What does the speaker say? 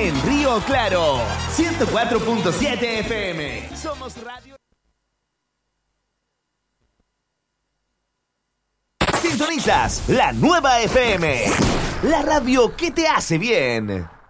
en Río Claro. 104.7 FM. Somos radio. Sintonizas la nueva FM. La radio que te hace bien.